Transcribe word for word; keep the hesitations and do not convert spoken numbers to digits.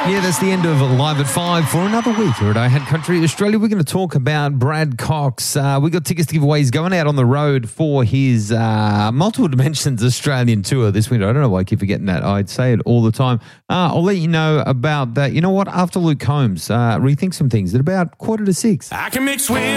Yeah, that's the end of Live at five for another week here at I Had Country Australia. We're going to talk about Brad Cox. Uh, we got tickets to give away. He's going out on the road for his uh, Multiple Dimensions Australian tour this winter. I don't know why I keep forgetting that. I'd say it all the time. Uh, I'll let you know about that. You know what? After Luke Combs, uh, rethink some things at about quarter to six. I can mix with